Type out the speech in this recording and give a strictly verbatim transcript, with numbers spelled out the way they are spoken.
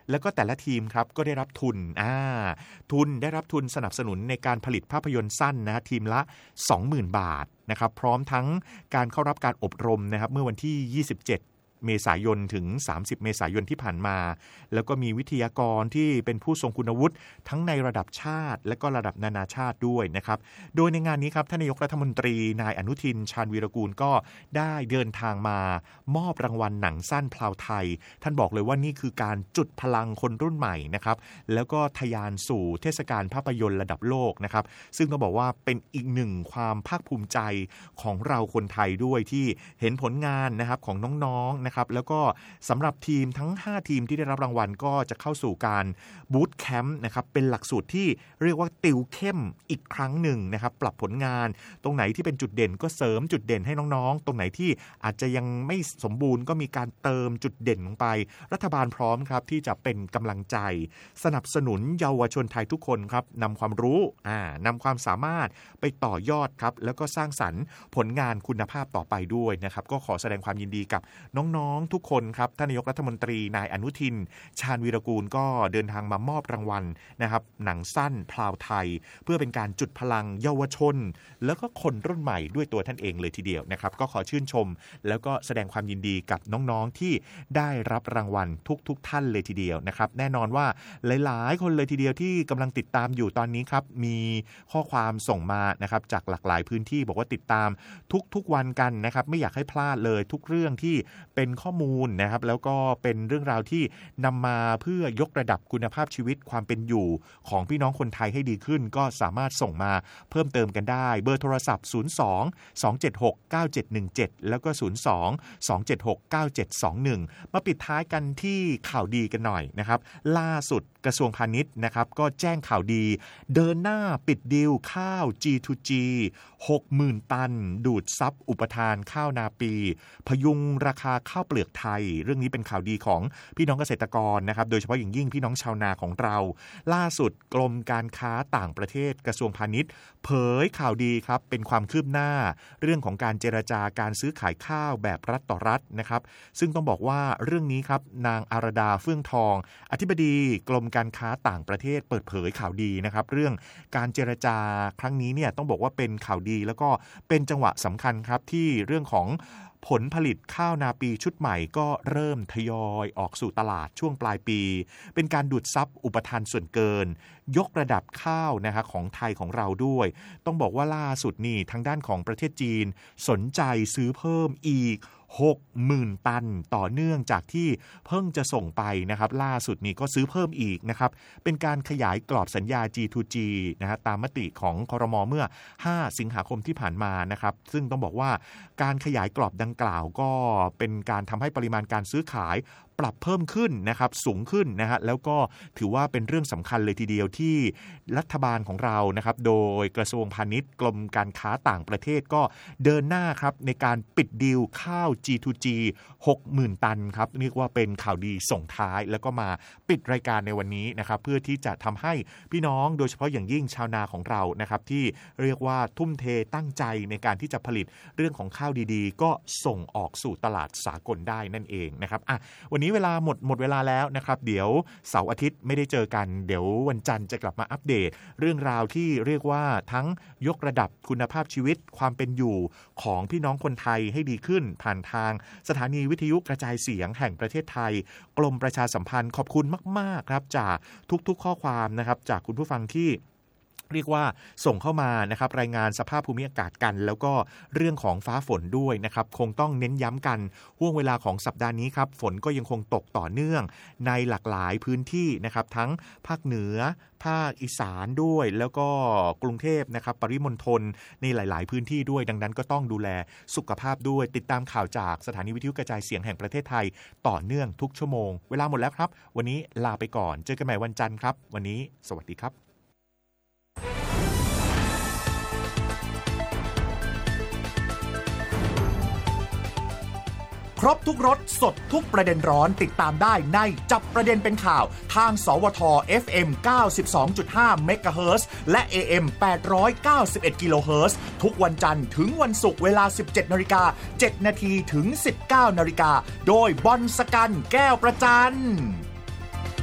แล้วก็แต่ละทีมครับก็ได้รับทุนอ่าทุนได้รับทุนสนับสนุนในการผลิตภาพยนตร์สั้นนะทีมละ สองหมื่น บาทนะครับพร้อมทั้งการเข้ารับการอบรมนะครับเมื่อวันที่ยี่สิบเจ็ดเมษายนถึงสามสิบเมษายนที่ผ่านมาแล้วก็มีวิทยากรที่เป็นผู้ทรงคุณวุฒิทั้งในระดับชาติและก็ระดับนานาชาติด้วยนะครับโดยในงานนี้ครับท่านนายกรัฐมนตรีนายอนุทินชาญวีรกูลก็ได้เดินทางมามอบรางวัลหนังสั้นพลาวไทยท่านบอกเลยว่านี่คือการจุดพลังคนรุ่นใหม่นะครับแล้วก็ทะยานสู่เทศกาลภาพยนตร์ระดับโลกนะครับซึ่งต้องบอกว่าเป็นอีกหนึ่งความภาคภูมิใจของเราคนไทยด้วยที่เห็นผลงานนะครับของน้องๆนะครับแล้วก็สำหรับทีมทั้งห้าทีมที่ได้รับรางวัลก็จะเข้าสู่การบูตแคมป์นะครับเป็นหลักสูตรที่เรียกว่าติวเข้มอีกครั้งหนึ่งนะครับปรับผลงานตรงไหนที่เป็นจุดเด่นก็เสริมจุดเด่นให้น้องๆตรงไหนที่อาจจะยังไม่สมบูรณ์ก็มีการเติมจุดเด่นลงไปรัฐบาลพร้อมครับที่จะเป็นกำลังใจสนับสนุนเยาวชนไทยทุกคนครับนำความรู้อ่านำความสามารถไปต่อยอดครับแล้วก็สร้างสรรค์ผลงานคุณภาพต่อไปด้วยนะครับก็ขอแสดงความยินดีกับน้องๆทุกคนครับท่านนายกรัฐมนตรีนายอนุทินชาญวีรกูลก็เดินทางมามอบรางวัลนะครับหนังสั้นพลาวไทยเพื่อเป็นการจุดพลังเยาวชนแล้วก็คนรุ่นใหม่ด้วยตัวท่านเองเลยทีเดียวนะครับก็ขอชื่นชมแล้วก็แสดงความยินดีกับน้องๆที่ได้รับรางวัลทุกๆท่านเลยทีเดียวนะครับแน่นอนว่าหลายๆคนเลยทีเดียวที่กำลังติดตามอยู่ตอนนี้ครับมีข้อความส่งมานะครับจากหลากหลายพื้นที่บอกว่าติดตามทุกๆวันกันนะครับไม่อยากให้พลาดเลยทุกเรื่องที่เป็นข้อมูลนะครับแล้วก็เป็นเรื่องราวที่นำมาเพื่อยกระดับคุณภาพชีวิตความเป็นอยู่ของพี่น้องคนไทยให้ดีขึ้นก็สามารถส่งมาเพิ่มเติมกันได้เบอร์โทรศัพท์ศูนย์ สอง สอง เจ็ด หก เก้า เจ็ด หนึ่ง เจ็ดแล้วก็ศูนย์ สอง สอง เจ็ด หก เก้า เจ็ด สอง หนึ่งมาปิดท้ายกันที่ข่าวดีกันหน่อยนะครับล่าสุดกระทรวงพาณิชย์นะครับก็แจ้งข่าวดีเดินหน้าปิดดีลข้าว จี ทู จี หกหมื่น ตันดูดซับอุปทานข้าวนาปีพยุงราคาข้าวเปลือกไทยเรื่องนี้เป็นข่าวดีของพี่น้องเกษตรกรนะครับโดยเฉพาะอย่างยิ่งพี่น้องชาวนาของเราล่าสุดกรมการค้าต่างประเทศกระทรวงพาณิชย์เผยข่าวดีครับเป็นความคืบหน้าเรื่องของการเจรจาการซื้อขายข้าวแบบรัฐต่อรัฐนะครับซึ่งต้องบอกว่าเรื่องนี้ครับนางอารดาเฟื่องทองอธิบดีกรมการค้าต่างประเทศเปิดเผยข่าวดีนะครับเรื่องการเจรจาครั้งนี้เนี่ยต้องบอกว่าเป็นข่าวดีแล้วก็เป็นจังหวะสำคัญครับที่เรื่องของผลผลิตข้าวนาปีชุดใหม่ก็เริ่มทยอยออกสู่ตลาดช่วงปลายปีเป็นการดูดซับอุปทานส่วนเกินยกระดับข้าวนะฮะของไทยของเราด้วยต้องบอกว่าล่าสุดนี่ทางด้านของประเทศจีนสนใจซื้อเพิ่มอีก หกหมื่น ตันต่อเนื่องจากที่เพิ่งจะส่งไปนะครับล่าสุดนี้ก็ซื้อเพิ่มอีกนะครับเป็นการขยายกรอบสัญญา จี ทู จี นะฮะตามมติของครม.เมื่อห้าสิงหาคมที่ผ่านมานะครับซึ่งต้องบอกว่าการขยายกรอบดังกล่าวก็เป็นการทำให้ปริมาณการซื้อขายปรับเพิ่มขึ้นนะครับสูงขึ้นนะฮะแล้วก็ถือว่าเป็นเรื่องสำคัญเลยทีเดียวที่รัฐบาลของเรานะครับโดยกระทรวงพาณิชย์กรมการค้าต่างประเทศก็เดินหน้าครับในการปิดดีลข้าว จี ทู จี หกหมื่น ตันครับเรียกว่าเป็นข่าวดีส่งท้ายแล้วก็มาปิดรายการในวันนี้นะครับเพื่อที่จะทำให้พี่น้องโดยเฉพาะอย่างยิ่งชาวนาของเรานะครับที่เรียกว่าทุ่มเทตั้งใจในการที่จะผลิตเรื่องของข้าวดีๆก็ส่งออกสู่ตลาดสากลได้นั่นเองนะครับอ่ะวันนี้เวลาหมดหมดเวลาแล้วนะครับเดี๋ยวเสาร์อาทิตย์ไม่ได้เจอกันเดี๋ยววันจันทร์จะกลับมาอัปเดตเรื่องราวที่เรียกว่าทั้งยกระดับคุณภาพชีวิตความเป็นอยู่ของพี่น้องคนไทยให้ดีขึ้นผ่านทางสถานีวิทยุกระจายเสียงแห่งประเทศไทยกรมประชาสัมพันธ์ขอบคุณมากๆครับจากทุกๆข้อความนะครับจากคุณผู้ฟังที่เรียกว่าส่งเข้ามานะครับรายงานสภาพภูมิอากาศกันแล้วก็เรื่องของฟ้าฝนด้วยนะครับคงต้องเน้นย้ำกันห่วงเวลาของสัปดาห์นี้ครับฝนก็ยังคงตกต่อเนื่องในหลากหลายพื้นที่นะครับทั้งภาคเหนือภาคอีสานด้วยแล้วก็กรุงเทพนะครับปริมณฑลในหลายๆพื้นที่ด้วยดังนั้นก็ต้องดูแลสุขภาพด้วยติดตามข่าวจากสถานีวิทยุกระจายเสียงแห่งประเทศไทยต่อเนื่องทุกชั่วโมงเวลาหมดแล้วครับวันนี้ลาไปก่อนเจอกันใหม่วันจันทร์ครับวันนี้สวัสดีครับครบทุกรสสดทุกประเด็นร้อนติดตามได้ในจับประเด็นเป็นข่าวทางสวท เอฟ เอ็ม เก้าสิบสองจุดห้า เมกะเฮิรตซ์และ เอ เอ็ม แปดร้อยเก้าสิบเอ็ด กิโลเฮิรตซ์ทุกวันจันทร์ถึงวันศุกร์เวลา สิบเจ็ดนาฬิกาเจ็ดนาทีถึง สิบเก้านาฬิกาโดยบอลสกันแก้วประจัน